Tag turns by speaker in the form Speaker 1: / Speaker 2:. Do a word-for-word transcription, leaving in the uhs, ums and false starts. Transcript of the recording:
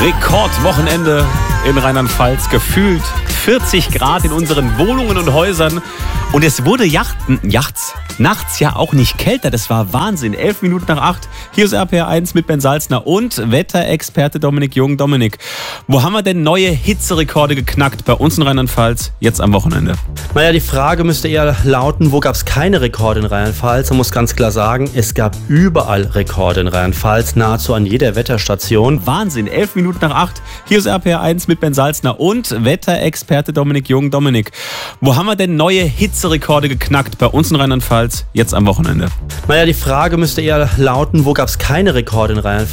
Speaker 1: Rekordwochenende in Rheinland-Pfalz. Gefühlt vierzig Grad in unseren Wohnungen und Häusern. Und es wurde Yachten, Yachts, nachts ja auch nicht kälter. Das war Wahnsinn. Elf Minuten nach acht. Hier ist R P R eins mit Ben Salzner und Wetterexperte Dominik Jung. Dominik, wo haben wir denn neue Hitzerekorde geknackt bei uns in Rheinland-Pfalz jetzt am Wochenende?
Speaker 2: Naja, die Frage müsste eher lauten, wo gab es keine Rekorde in Rheinland-Pfalz? Man muss ganz klar sagen, es gab überall Rekorde in Rheinland-Pfalz, nahezu an jeder Wetterstation.
Speaker 1: Wahnsinn. Elf Minuten nach acht. Hier ist R P R eins mit Ben Salzner und Wetterexperte Dominik Jung. Dominik, wo haben wir denn neue Hitzerekorde geknackt bei uns in Rheinland-Pfalz jetzt am Wochenende?
Speaker 2: Naja, die Frage müsste eher lauten, wo gab es keine Rekorde in Rheinland-Pfalz?